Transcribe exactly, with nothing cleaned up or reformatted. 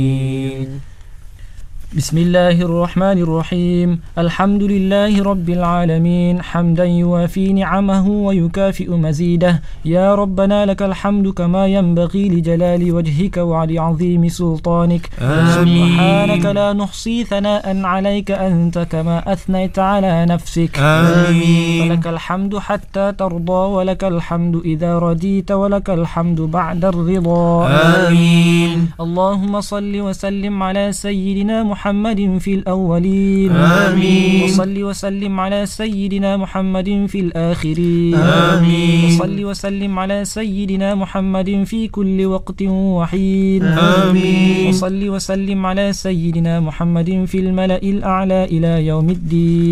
بسم الله الرحمن الرحيم. الحمد لله رب العالمين حمدا يوافي نعمه ويكافئ مزيده. يا ربنا لك الحمد كما ينبغي لجلال وجهك ولعظيم سلطانك. آمين. سبحانك لا نحصي ثناء عليك أنت كما أثنيت على نفسك. آمين. فلك الحمد حتى ترضى ولك الحمد إذا رديت ولك الحمد بعد الرضا. آمين. اللهم صل وسلم على سيدنا محمد محمد في الأولين. آمين. وصل وسلم على سيدنا محمد في الآخرين. آمين. وصل وسلم على سيدنا محمد في كل وقت وحين. آمين. وصل وسلم على سيدنا محمد في الملأ الأعلى إلى يوم الدين.